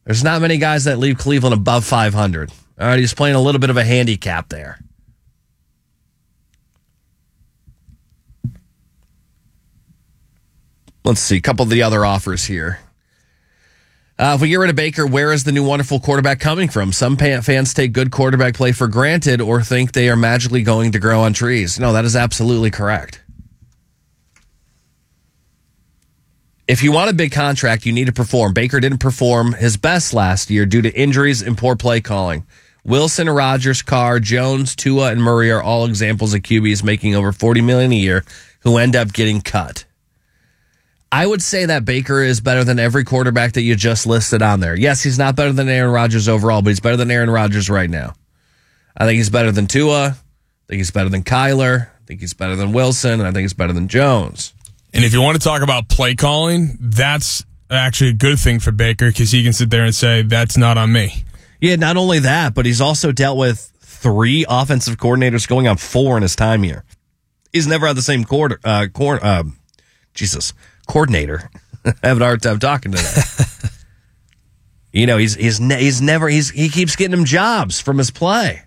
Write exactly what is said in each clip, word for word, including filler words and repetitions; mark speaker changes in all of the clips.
Speaker 1: There's not many guys that leave Cleveland above five hundred. All right, he's playing a little bit of a handicap there. Let's see, a couple of the other offers here. Uh, if we get rid of Baker, where is the new wonderful quarterback coming from? Some fans take good quarterback play for granted or think they are magically going to grow on trees. No, that is absolutely correct. If you want a big contract, you need to perform. Baker didn't perform his best last year due to injuries and poor play calling. Wilson, Rodgers, Carr, Jones, Tua, and Murray are all examples of Q Bs making over forty million dollars a year who end up getting cut. I would say that Baker is better than every quarterback that you just listed on there. Yes, he's not better than Aaron Rodgers overall, but he's better than Aaron Rodgers right now. I think he's better than Tua. I think he's better than Kyler. I think he's better than Wilson. And I think he's better than Jones.
Speaker 2: And if you want to talk about play calling, that's actually a good thing for Baker because he can sit there and say, that's not on me.
Speaker 1: Yeah, not only that, but he's also dealt with three offensive coordinators going on four in his time here. He's never had the same quarter, uh, cor- uh, Jesus, coordinator. I have a hard time talking today. You know, he's he's ne- he's never he's he keeps getting him jobs from his play.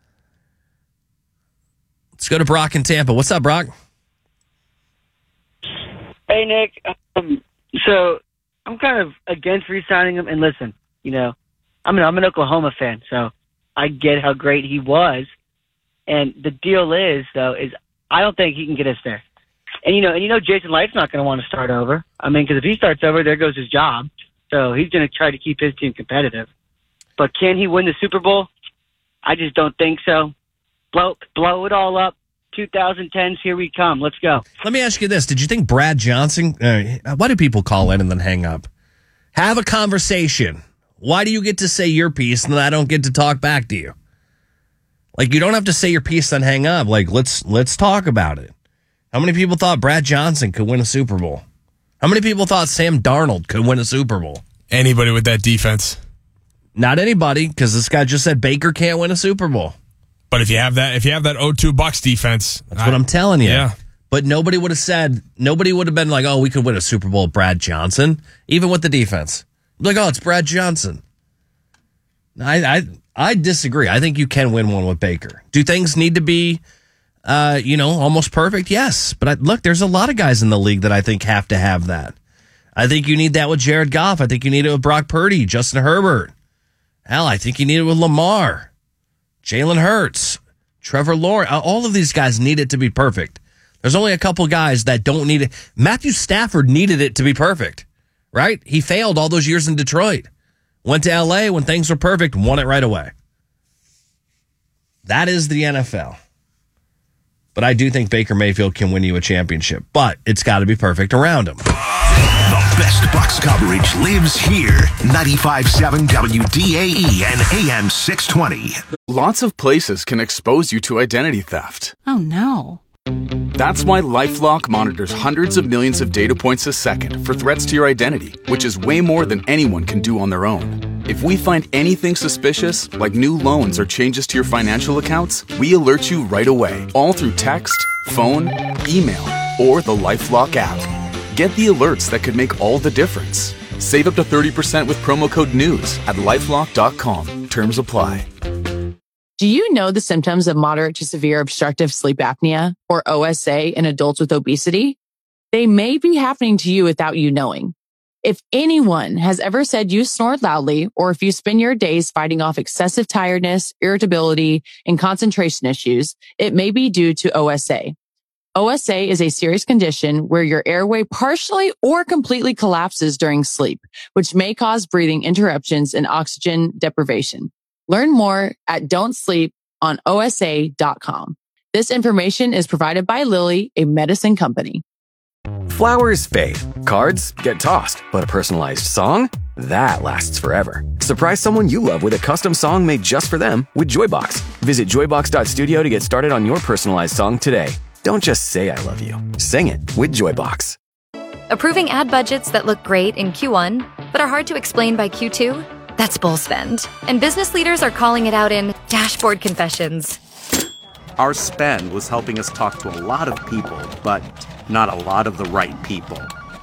Speaker 1: Let's go to Brock in Tampa. What's up, Brock?
Speaker 3: Hey, Nick. Um, so I'm kind of against re-signing him. And listen, you know, I'm an, I'm an Oklahoma fan, so I get how great he was. And the deal is, though, is I don't think he can get us there. And, you know, and you know Jason Light's not going to want to start over. I mean, because if he starts over, there goes his job. So he's going to try to keep his team competitive. But can he win the Super Bowl? I just don't think so. Blow, blow it all up. twenty tens, here we come. Let's go.
Speaker 1: Let me ask you this. Did you think Brad Johnson, uh, why do people call in and then hang up? Have a conversation. Why do you get to say your piece and then I don't get to talk back to you? Like, you don't have to say your piece then hang up. Like, let's let's talk about it. How many people thought Brad Johnson could win a Super Bowl? How many people thought Sam Darnold could win a Super Bowl?
Speaker 2: Anybody with that defense.
Speaker 1: Not anybody, because this guy just said Baker can't win a Super Bowl.
Speaker 2: But if you have that, if you have that oh two Bucks defense,
Speaker 1: that's I, what I'm telling you.
Speaker 2: Yeah.
Speaker 1: But nobody would have said, nobody would have been like, oh, we could win a Super Bowl with Brad Johnson, even with the defense. Like, oh, it's Brad Johnson. I I I disagree. I think you can win one with Baker. Do things need to be, uh, you know, almost perfect? Yes. But I, look, there's a lot of guys in the league that I think have to have that. I think you need that with Jared Goff. I think you need it with Brock Purdy, Justin Herbert. Hell, I think you need it with Lamar, Jalen Hurts, Trevor Lawrence. All of these guys need it to be perfect. There's only a couple guys that don't need it. Matthew Stafford needed it to be perfect, right? He failed all those years in Detroit. Went to L A when things were perfect, won it right away. That is the N F L. But I do think Baker Mayfield can win you a championship, but it's got to be perfect around him.
Speaker 4: The best Bucks coverage lives here. ninety-five point seven W D A E and A M six twenty.
Speaker 5: Lots of places can expose you to identity theft.
Speaker 6: Oh, no.
Speaker 5: That's why LifeLock monitors hundreds of millions of data points a second for threats to your identity, which is way more than anyone can do on their own. If we find anything suspicious, like new loans or changes to your financial accounts, we alert you right away, all through text, phone, email, or the LifeLock app. Get the alerts that could make all the difference. Save up to thirty percent with promo code NEWS at lifelock dot com. Terms apply.
Speaker 6: Do you know the symptoms of moderate to severe obstructive sleep apnea, or O S A, in adults with obesity? They may be happening to you without you knowing. If anyone has ever said you snore loudly, or if you spend your days fighting off excessive tiredness, irritability, and concentration issues, it may be due to O S A. O S A is a serious condition where your airway partially or completely collapses during sleep, which may cause breathing interruptions and oxygen deprivation. Learn more at don't sleep on O S A dot com. This information is provided by Lilly, a medicine company.
Speaker 7: Flowers fade, cards get tossed, but a personalized song? That lasts forever. Surprise someone you love with a custom song made just for them with Joybox. Visit joybox dot studio to get started on your personalized song today. Don't just say I love you. Sing it with Joybox.
Speaker 8: Approving ad budgets that look great in Q one, but are hard to explain by Q two? That's bull spend. And business leaders are calling it out in dashboard confessions.
Speaker 9: Our spend was helping us talk to a lot of people, but not a lot of the right people.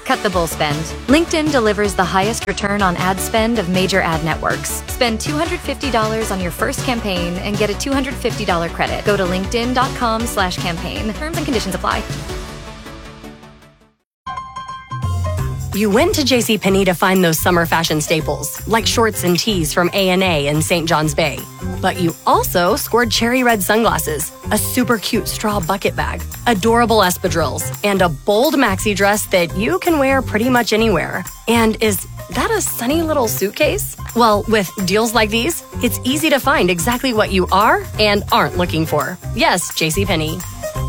Speaker 8: Cut the bull spend. LinkedIn delivers the highest return on ad spend of major ad networks. Spend two hundred fifty dollars on your first campaign and get a two hundred fifty dollars credit. Go to linkedin.com slash campaign. Terms and conditions apply.
Speaker 10: You went to JCPenney to find those summer fashion staples, like shorts and tees from A and A in Saint John's Bay. But you also scored cherry red sunglasses, a super cute straw bucket bag, adorable espadrilles, and a bold maxi dress that you can wear pretty much anywhere. And is that a sunny little suitcase? Well, with deals like these, it's easy to find exactly what you are and aren't looking for. Yes, JCPenney.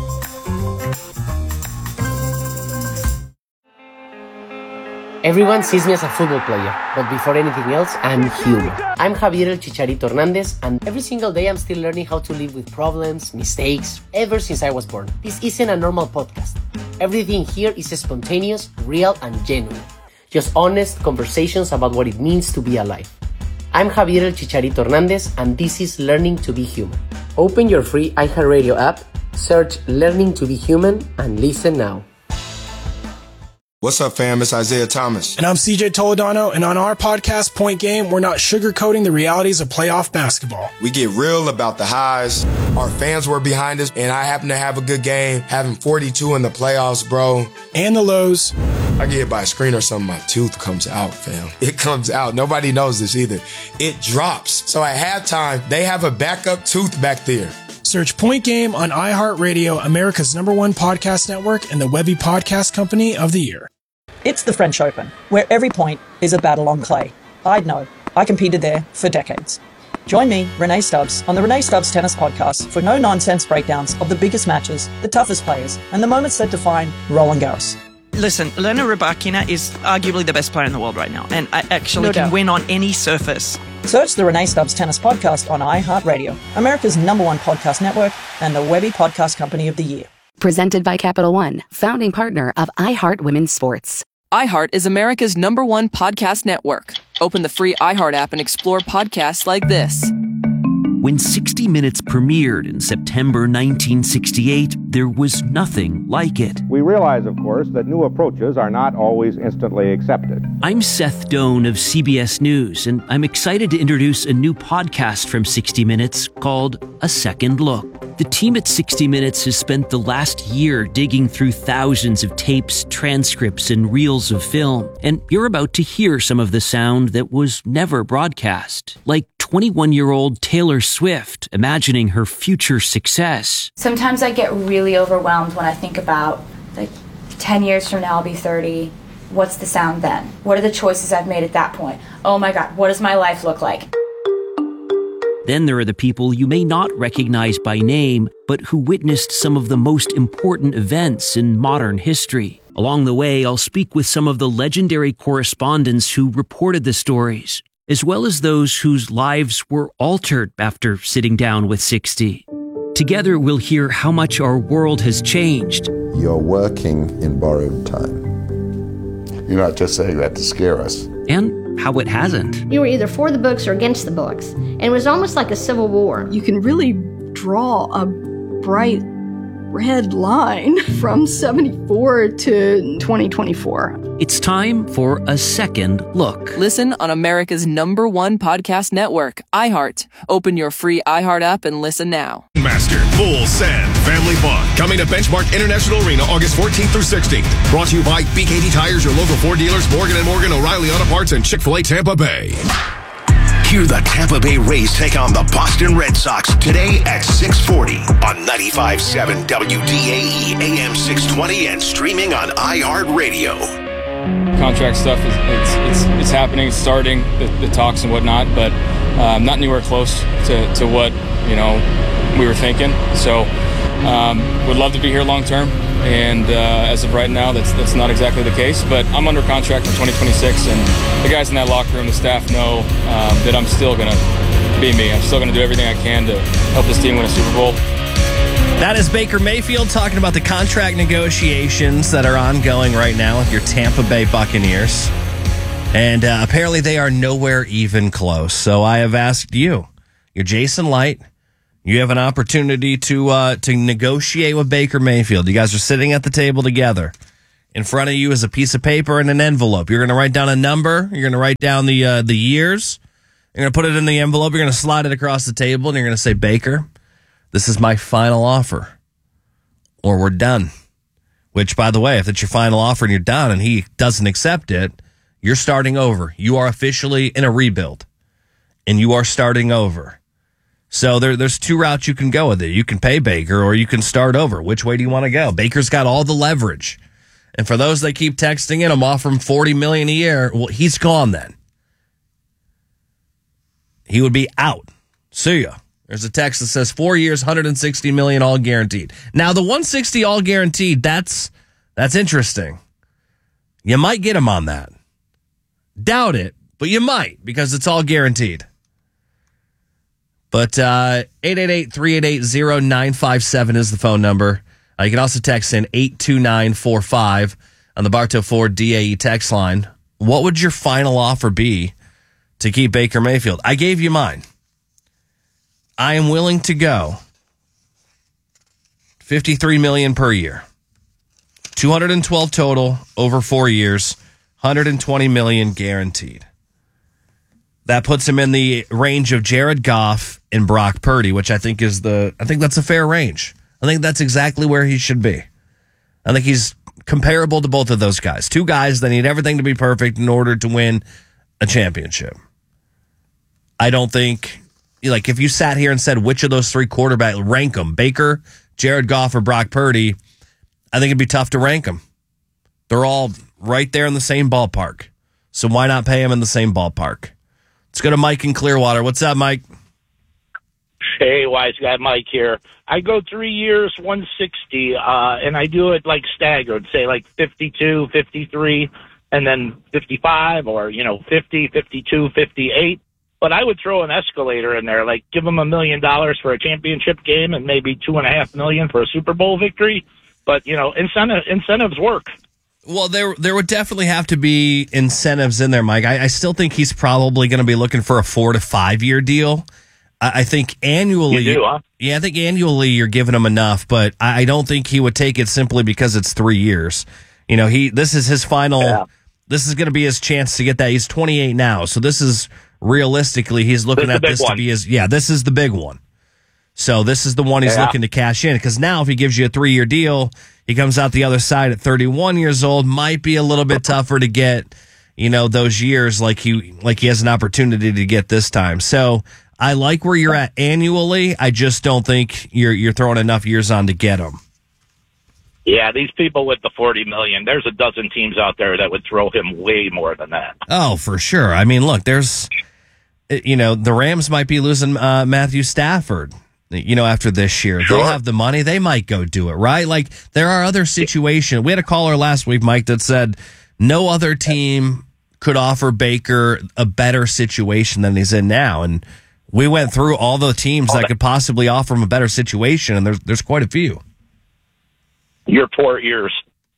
Speaker 11: Everyone sees me as a football player, but before anything else, I'm human. I'm Javier El Chicharito Hernandez, and every single day I'm still learning how to live with problems, mistakes, ever since I was born. This isn't a normal podcast. Everything here is spontaneous, real, and genuine. Just honest conversations about what it means to be alive. I'm Javier El Chicharito Hernandez, and this is Learning to be Human. Open your free iHeartRadio app, search Learning to be Human, and listen now.
Speaker 12: What's up, fam? It's Isaiah Thomas.
Speaker 13: And I'm C J Toledano, and on our podcast, Point Game, we're not sugarcoating the realities of playoff basketball.
Speaker 12: We get real about the highs. Our fans were behind us, and I happen to have a good game, having forty-two in the playoffs, bro.
Speaker 13: And the lows.
Speaker 12: I get hit by a screen or something, my tooth comes out, fam. It comes out. Nobody knows this either. It drops. So at halftime, they have a backup tooth back there.
Speaker 13: Search Point Game on iHeartRadio, America's number one podcast network, and the Webby Podcast Company of the Year.
Speaker 14: It's the French Open, where every point is a battle on clay. I'd know. I competed there for decades. Join me, Renee Stubbs, on the Renee Stubbs Tennis Podcast for no-nonsense breakdowns of the biggest matches, the toughest players, and the moments that define Roland Garros.
Speaker 15: Listen, Elena Rybakina is arguably the best player in the world right now, and I actually
Speaker 14: No
Speaker 15: can
Speaker 14: doubt.
Speaker 15: win on any surface.
Speaker 14: Search the Renee Stubbs Tennis Podcast on iHeartRadio, America's number one podcast network, and the Webby Podcast Company of the Year.
Speaker 16: Presented by Capital One, founding partner of iHeart Women's Sports.
Speaker 17: iHeart is America's number one podcast network. Open the free iHeart app and explore podcasts like this.
Speaker 18: When sixty minutes premiered in September nineteen sixty-eight, there was nothing like it.
Speaker 19: We realize, of course, that new approaches are not always instantly accepted.
Speaker 18: I'm Seth Doan of C B S News, and I'm excited to introduce a new podcast from sixty minutes called A Second Look. The team at sixty minutes has spent the last year digging through thousands of tapes, transcripts, and reels of film, and you're about to hear some of the sound that was never broadcast, like twenty-one-year-old Taylor Swift imagining her future success.
Speaker 20: Sometimes I get really overwhelmed when I think about, like, ten years from now I'll be thirty. What's the sound then? What are the choices I've made at that point? Oh my God, what does my life look like?
Speaker 18: Then there are the people you may not recognize by name, but who witnessed some of the most important events in modern history. Along the way, I'll speak with some of the legendary correspondents who reported the stories, as well as those whose lives were altered after sitting down with sixty. Together, we'll hear how much our world has changed.
Speaker 21: You're working in borrowed time. You're not just saying that to scare us.
Speaker 18: And how it hasn't.
Speaker 22: You were either for the books or against the books, and it was almost like a civil war.
Speaker 23: You can really draw a bright red line from seventy-four to twenty twenty-four.
Speaker 18: It's time for A Second Look.
Speaker 17: Listen on America's number one podcast network, iHeart. Open your free iHeart app and listen now.
Speaker 24: Master Full Send Family Fun coming to Benchmark International Arena August fourteenth through sixteenth. Brought to you by B K D Tires, your local Ford dealers, Morgan and Morgan, O'Reilly Auto Parts, and Chick-fil-A Tampa Bay.
Speaker 4: Hear the Tampa Bay Rays take on the Boston Red Sox today at six forty on ninety-five point seven W D A E A M six twenty and streaming on iHeartRadio.
Speaker 25: Contract stuff is it's it's, it's happening, it's starting, the, the talks and whatnot, but um, not anywhere close to, to what you know we were thinking. So um, would love to be here long term, and uh, as of right now, that's that's not exactly the case. But I'm under contract for twenty twenty-six, and the guys in that locker room, the staff know um, that I'm still gonna be me. I'm still gonna do everything I can to help this team win a Super Bowl.
Speaker 1: That is Baker Mayfield talking about the contract negotiations that are ongoing right now with your Tampa Bay Buccaneers. And uh, apparently they are nowhere even close. So I have asked you, you're Jason Light. You have an opportunity to uh, to negotiate with Baker Mayfield. You guys are sitting at the table together. In front of you is a piece of paper and an envelope. You're going to write down a number. You're going to write down the uh, the years. You're going to put it in the envelope. You're going to slide it across the table, and you're going to say, Baker, this is my final offer, or we're done. Which, by the way, if it's your final offer and you're done and he doesn't accept it, you're starting over. You are officially in a rebuild, and you are starting over. So there, there's two routes you can go with it. You can pay Baker, or you can start over. Which way do you want to go? Baker's got all the leverage. And for those that keep texting in, I'm offering forty million dollars a year. Well, he's gone then. He would be out. See ya. There's a text that says four years, one hundred sixty million dollars all guaranteed. Now, the one hundred sixty all guaranteed, that's that's interesting. You might get him on that. Doubt it, but you might, because it's all guaranteed. But uh, eight eight eight, three eight eight, zero nine five seven is the phone number. Uh, you can also text in eight two nine four five on the Bartow Ford D A E text line. What would your final offer be to keep Baker Mayfield? I gave you mine. I am willing to go fifty-three million dollars per year. two hundred twelve total over four years, one hundred twenty million dollars guaranteed. That puts him in the range of Jared Goff and Brock Purdy, which I think is the I think that's a fair range. I think that's exactly where he should be. I think he's comparable to both of those guys. Two guys that need everything to be perfect in order to win a championship. I don't think, like, if you sat here and said which of those three quarterbacks, rank them, Baker, Jared Goff, or Brock Purdy, I think it'd be tough to rank them. They're all right there in the same ballpark. So why not pay them in the same ballpark? Let's go to Mike in Clearwater. What's up, Mike?
Speaker 2: Hey, Wise Guy Mike here. I go three years, one sixty, uh, and I do it like staggered, say like fifty-two, fifty-three, and then fifty-five, or, you know, fifty, fifty-two, fifty-eight. But I would throw an escalator in there, like give them a million dollars for a championship game and maybe two and a half million for a Super Bowl victory. But, you know, incentive, incentives work.
Speaker 1: Well, there there would definitely have to be incentives in there, Mike. I, I still think he's probably going to be looking for a four to five year deal. I, I think annually,
Speaker 2: you do, huh?
Speaker 1: yeah, I think annually you're giving him enough, but I, I don't think he would take it simply because it's three years. You know, he this is his final. Yeah. This is going to be his chance to get that. He's twenty-eight now, so this is realistically he's looking
Speaker 2: this
Speaker 1: at this
Speaker 2: one.
Speaker 1: to be his. Yeah, this is the big one. So this is the one he's
Speaker 2: yeah.
Speaker 1: looking to cash in, because now if he gives you a three year deal, he comes out the other side at thirty-one years old. Might be a little bit tougher to get, you know, those years like he like he has an opportunity to get this time. So I like where you're at annually. I just don't think you're you're throwing enough years on to get him.
Speaker 2: Yeah, these people with the forty million, there's a dozen teams out there that would throw him way more than that.
Speaker 1: Oh, for sure. I mean, look, there's, you know, the Rams might be losing uh, Matthew Stafford. You know, after this year, sure. They'll have the money. They might go do it, right? Like, there are other situations. We had a caller last week, Mike, that said no other team could offer Baker a better situation than he's in now. And we went through all the teams that could possibly offer him a better situation, and there's there's quite a few.
Speaker 2: Your poor ears.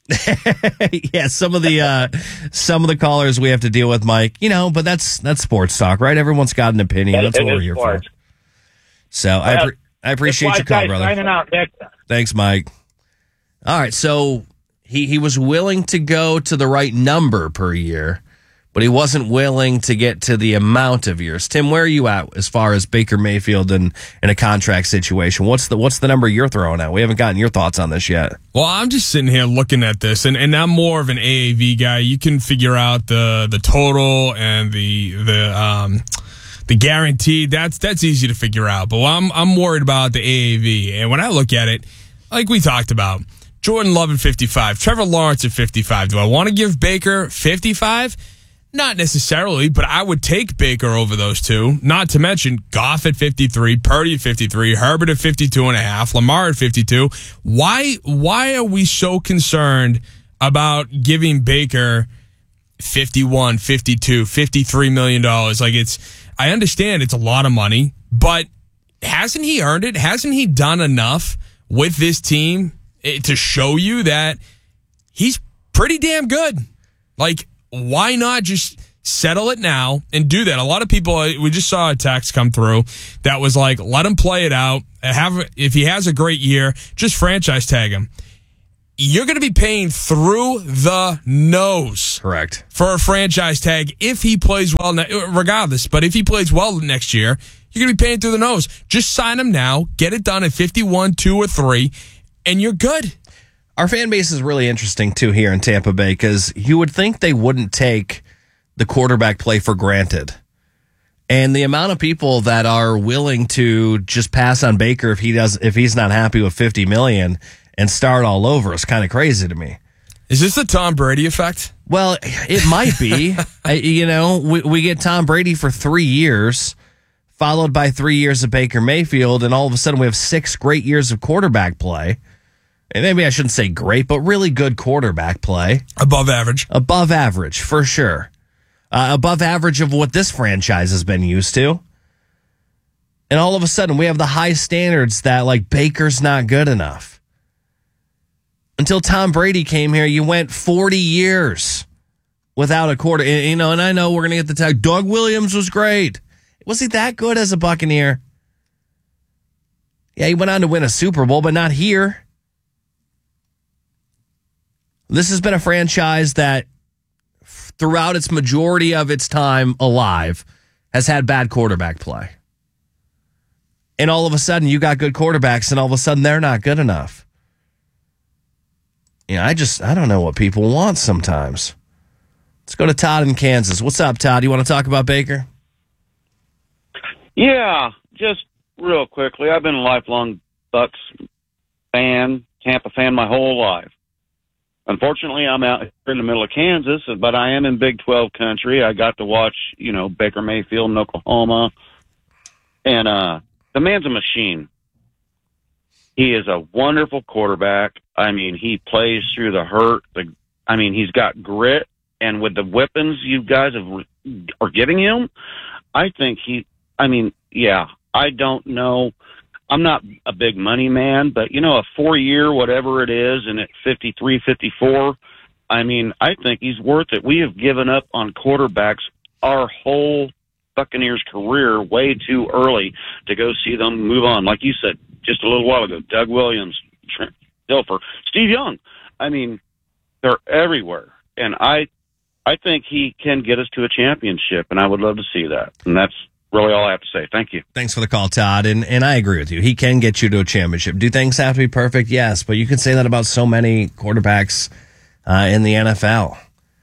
Speaker 1: Yeah, some of the uh, some of the callers we have to deal with, Mike. You know, but that's that's sports talk, right? Everyone's got an opinion. That's
Speaker 2: it
Speaker 1: what we're here
Speaker 2: sports.
Speaker 1: for. So well, I pre- I appreciate your call, brother.
Speaker 2: Signing out, Nick.
Speaker 1: Thanks, Mike. All right, so he he was willing to go to the right number per year, but he wasn't willing to get to the amount of years. Tim, where are you at as far as Baker Mayfield and in a contract situation? What's the what's the number you're throwing out? We haven't gotten your thoughts on this yet.
Speaker 3: Well, I'm just sitting here looking at this, and, and I'm more of an A A V guy. You can figure out the the total and the the um the guaranteed. That's that's easy to figure out. But I'm I'm worried about the A A V. And when I look at it, like we talked about, Jordan Love at fifty-five, Trevor Lawrence at fifty-five. Do I want to give Baker fifty-five? Not necessarily, but I would take Baker over those two. Not to mention Goff at fifty-three, Purdy at fifty-three, Herbert at fifty-two and a half, Lamar at fifty-two. Why why are we so concerned about giving Baker fifty-one, fifty-two, fifty-three million dollars? Like, it's, I understand it's a lot of money, but hasn't he earned it? Hasn't he done enough with this team to show you that he's pretty damn good? Like, why not just settle it now and do that? A lot of people, we just saw a text come through that was like, let him play it out. Have, if he has a great year, just franchise tag him. you're going to be paying through the nose.
Speaker 1: Correct.
Speaker 3: For a franchise tag if he plays well, regardless. But if he plays well next year, you're going to be paying through the nose. Just sign him now, get it done at fifty-one, two, or three, and you're good.
Speaker 1: Our fan base is really interesting, too, here in Tampa Bay, because you would think they wouldn't take the quarterback play for granted. And the amount of people that are willing to just pass on Baker if he does, if he's not happy with fifty million dollars and start all over is kind of crazy to me.
Speaker 3: Is this the Tom Brady effect?
Speaker 1: Well, it might be. I, you know, we, we get Tom Brady for three years, followed by three years of Baker Mayfield, and all of a sudden we have six great years of quarterback play. And maybe I shouldn't say great, but really good quarterback play.
Speaker 3: Above average.
Speaker 1: Above average, for sure. Uh, above average of what this franchise has been used to. And all of a sudden, we have the high standards that, like, Baker's not good enough. Until Tom Brady came here, you went forty years without a quarter. You know, and I know we're going to get the tag. Doug Williams was great. Was he that good as a Buccaneer? Yeah, he went on to win a Super Bowl, but not here. This has been a franchise that, throughout its majority of its time alive, has had bad quarterback play. And all of a sudden, you got good quarterbacks, and all of a sudden, they're not good enough. You know, I just, I don't know what people want sometimes. Let's go to Todd in Kansas. What's up, Todd? You want to talk about Baker?
Speaker 5: Yeah, just real quickly. I've been a lifelong Bucs fan, Tampa fan my whole life. Unfortunately, I'm out here in the middle of Kansas, but I am in Big twelve country. I got to watch, you know, Baker Mayfield in Oklahoma. And uh, the man's a machine. He is a wonderful quarterback. I mean, he plays through the hurt. The, I mean, he's got grit. And with the weapons you guys have, are giving him, I think he, I mean, yeah, I don't know. I'm not a big money man, but, you know, a four-year, whatever it is, and at fifty-three, fifty-four, I mean, I think he's worth it. We have given up on quarterbacks our whole Buccaneers career way too early to go see them move on. Like you said just a little while ago, Doug Williams, Trent Dilfer, Steve Young. I mean, they're everywhere. And I, I think he can get us to a championship, and I would love to see that. And that's really all I have to say. Thank you.
Speaker 1: Thanks for the call, Todd. And and I agree with you. He can get you to a championship. Do things have to be perfect? Yes, but you can say that about so many quarterbacks uh, in the N F L.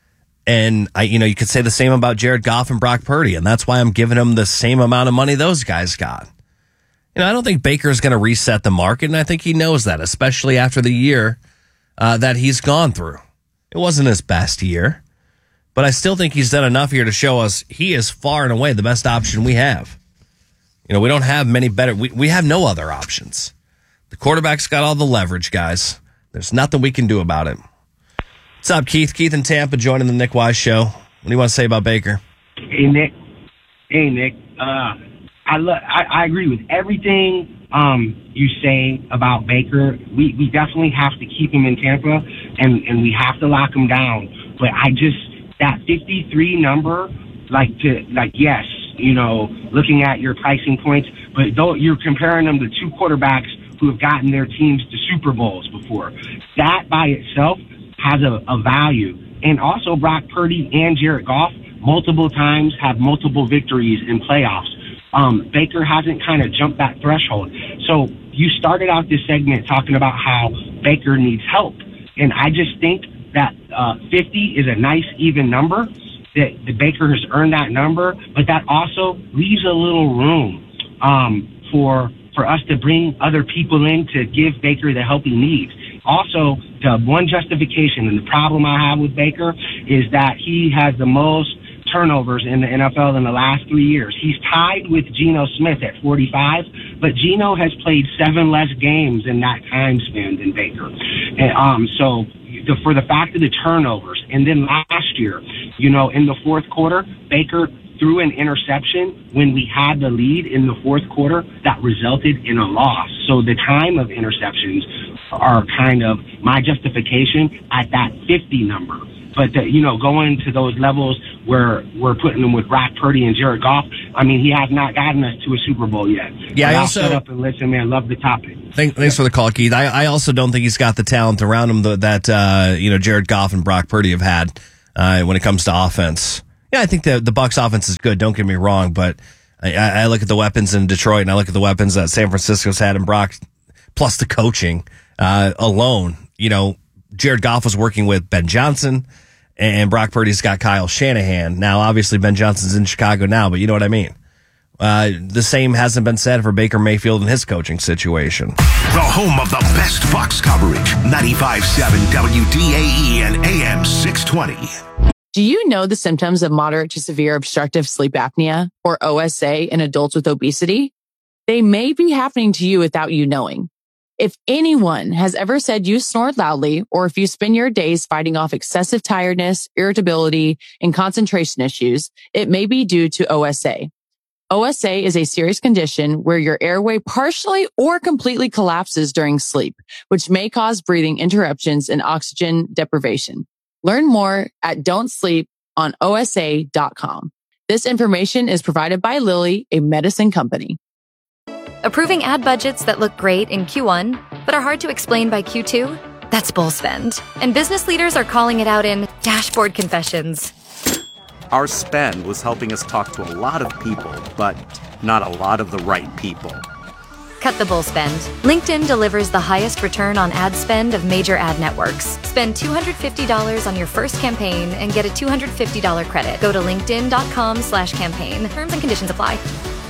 Speaker 1: And I, you know, you could say the same about Jared Goff and Brock Purdy, and that's why I'm giving them the same amount of money those guys got. You know, I don't think Baker's going to reset the market, and I think he knows that, especially after the year uh, that he's gone through. It wasn't his best year. But I still think he's done enough here to show us he is far and away the best option we have. You know, we don't have many better. We, we have no other options. The quarterback's got all the leverage, guys. There's nothing we can do about it. What's up, Keith? Keith in Tampa joining the Nick Wise Show. What do you want to say about Baker?
Speaker 6: Hey, Nick. Hey, Nick. Uh, I, lo- I I agree with everything um, you say about Baker. We we definitely have to keep him in Tampa, and, and we have to lock him down. But I just... that fifty-three number, like to like yes, you know, looking at your pricing points, but though you're comparing them to two quarterbacks who have gotten their teams to Super Bowls before, that by itself has a, a value. And also Brock Purdy and Jared Goff multiple times have multiple victories in playoffs. Um, Baker hasn't kind of jumped that threshold. So you started out this segment talking about how Baker needs help, and I just think that uh, fifty is a nice even number, that the Baker has earned that number, but that also leaves a little room um, for for us to bring other people in to give Baker the help he needs. Also, the one justification and the problem I have with Baker is that he has the most turnovers in the N F L in the last three years. He's tied with Geno Smith at forty-five, but Geno has played seven less games in that time span than Baker. And, um, so the, for the fact of the turnovers, and then last year, you know, in the fourth quarter, Baker threw an interception when we had the lead in the fourth quarter that resulted in a loss. So the time of interceptions are kind of my justification at that fifty number. But, the, you know, going to those levels where we're putting them with Brock Purdy and Jared Goff, I mean, he has not gotten us to a Super Bowl yet.
Speaker 1: Yeah,
Speaker 6: but
Speaker 1: I
Speaker 6: I'll
Speaker 1: also
Speaker 6: shut up and listen, man. Love the topic.
Speaker 1: Thank, thanks for the call, Keith. I, I also don't think he's got the talent around him that, that uh, you know, Jared Goff and Brock Purdy have had uh, when it comes to offense. Yeah, I think the the Bucs offense is good. Don't get me wrong, but I, I look at the weapons in Detroit and I look at the weapons that San Francisco's had and Brock, plus the coaching uh, alone. You know, Jared Goff was working with Ben Johnson, and Brock Purdy's got Kyle Shanahan. Now, obviously, Ben Johnson's in Chicago now, but you know what I mean. Uh, the same hasn't been said for Baker Mayfield and his coaching situation.
Speaker 4: The home of the best Bucs coverage, ninety-five point seven W D A E and A M six twenty.
Speaker 7: Do you know the symptoms of moderate to severe obstructive sleep apnea, or O S A, in adults with obesity? They may be happening to you without you knowing. If anyone has ever said you snore loudly, or if you spend your days fighting off excessive tiredness, irritability, and concentration issues, it may be due to O S A. O S A is a serious condition where your airway partially or completely collapses during sleep, which may cause breathing interruptions and oxygen deprivation. Learn more at don't sleep on O S A dot com. This information is provided by Lilly, a medicine company.
Speaker 8: Approving ad budgets that look great in Q one, but are hard to explain by Q two? That's bull spend. And business leaders are calling it out in dashboard confessions.
Speaker 9: Our spend was helping us talk to a lot of people, but not a lot of the right people.
Speaker 8: Cut the bull spend. LinkedIn delivers the highest return on ad spend of major ad networks. Spend two hundred fifty dollars on your first campaign and get a two hundred fifty dollars credit. Go to linkedin.com slash campaign. Terms and conditions apply.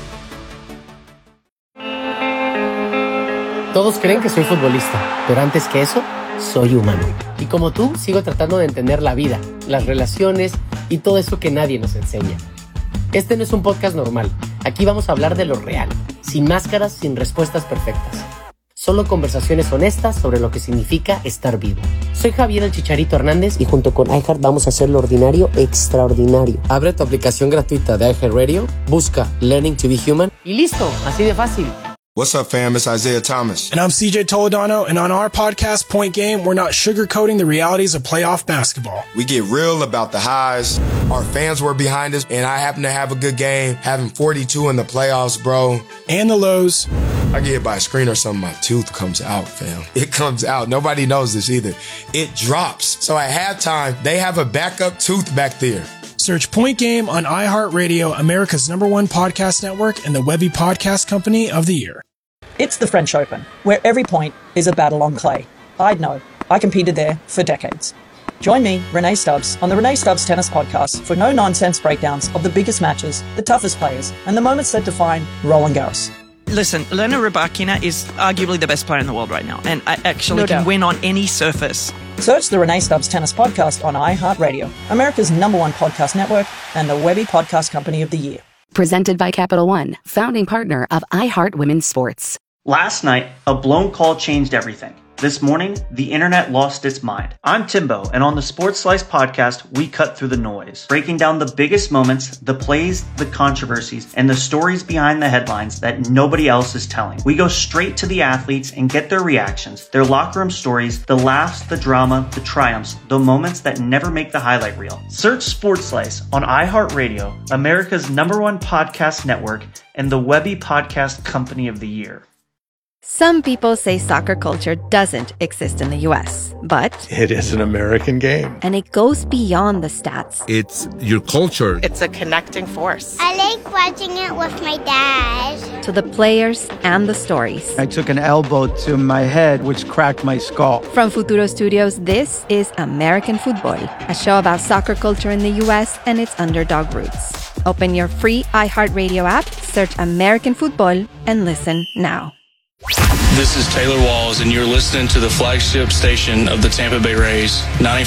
Speaker 10: Todos creen que soy futbolista, pero antes que eso, soy humano. Y como tú, sigo tratando de entender la vida, las relaciones y todo eso que nadie nos enseña. Este no es un podcast normal. Aquí vamos a hablar de lo real, sin máscaras, sin respuestas perfectas. Solo conversaciones honestas sobre lo que significa estar vivo. Soy Javier el Chicharito Hernández y junto con iHeart vamos a hacer lo ordinario extraordinario. Abre tu aplicación gratuita de iHeartRadio, busca Learning to be Human y listo, así de fácil.
Speaker 12: What's up, fam? It's Isaiah Thomas.
Speaker 13: And I'm C J Toledano, and on our podcast, Point Game, we're not sugarcoating the realities of playoff basketball.
Speaker 12: We get real about the highs. Our fans were behind us, and I happen to have a good game, having forty-two in the playoffs, bro.
Speaker 13: And the lows.
Speaker 12: I get hit by a screen or something, my tooth comes out, fam. It comes out. Nobody knows this either. It drops. So at halftime, they have a backup tooth back there.
Speaker 13: Search Point Game on iHeartRadio, America's number one podcast network, and the Webby Podcast Company of the Year.
Speaker 14: It's the French Open, where every point is a battle on clay. I'd know. I competed there for decades. Join me, Renee Stubbs, on the Renee Stubbs Tennis Podcast for no-nonsense breakdowns of the biggest matches, the toughest players, and the moments that define Roland Garros.
Speaker 15: Listen, Elena Rybakina is arguably the best player in the world right now, and I actually
Speaker 14: No
Speaker 15: can
Speaker 14: doubt.
Speaker 15: win on any surface.
Speaker 14: Search the Renee Stubbs Tennis Podcast on iHeartRadio, America's number one podcast network, and the Webby Podcast Company of the Year.
Speaker 16: Presented by Capital One, founding partner of iHeart Women's Sports.
Speaker 11: Last night, a blown call changed everything. This morning, the internet lost its mind. I'm Timbo, and on the Sports Slice podcast, we cut through the noise, breaking down the biggest moments, the plays, the controversies, and the stories behind the headlines that nobody else is telling. We go straight to the athletes and get their reactions, their locker room stories, the laughs, the drama, the triumphs, the moments that never make the highlight reel. Search Sports Slice on iHeartRadio, America's number one podcast network, and the Webby Podcast Company of the Year.
Speaker 26: Some people say soccer culture doesn't exist in the U S, but
Speaker 27: It is an American game.
Speaker 26: and it goes beyond the stats.
Speaker 27: It's your culture.
Speaker 26: It's a connecting force
Speaker 28: I like watching it with my dad.
Speaker 26: to the players and the stories.
Speaker 29: I took an elbow to my head, which cracked my skull.
Speaker 26: From Futuro Studios, this is American Football, a show about soccer culture in the U S and its underdog roots. Open your free iHeartRadio app, search American Football, and listen now.
Speaker 30: This is Taylor Walls, and you're listening to the flagship station of the Tampa Bay Rays, ninety-five